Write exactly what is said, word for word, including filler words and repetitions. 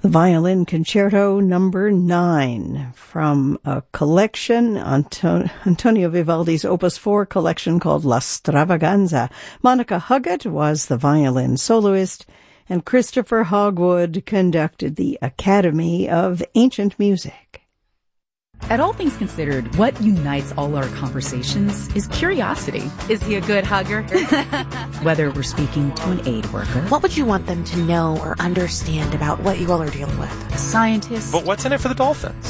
The Violin Concerto Number Nine from a collection, Anto- Antonio Vivaldi's Opus four collection called La Stravaganza. Monica Huggett was the violin soloist, and Christopher Hogwood conducted the Academy of Ancient Music. At All Things Considered, what unites all our conversations is curiosity. Is he a good hugger? Whether we're speaking to an aid worker, what would you want them to know or understand about what you all are dealing with? a scientist, but what's in it for the dolphins?